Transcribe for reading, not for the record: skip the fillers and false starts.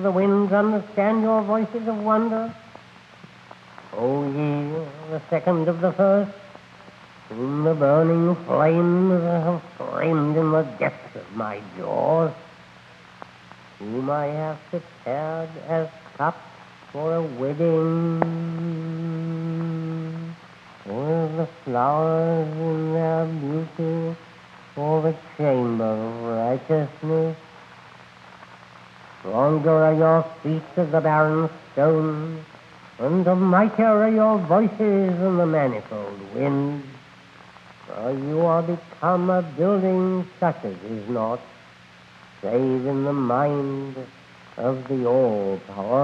the winds understand your voices of wonder? O ye, the second of the first, whom the burning flames have framed in the depths of my jaws, whom I have prepared as cups for a wedding, with the flowers in their beauty for the chamber of righteousness. Stronger are your feet than the barren stones, and mightier are your voices than the manifold winds. For you are become a building such as is not, save in the mind of the all-powerful.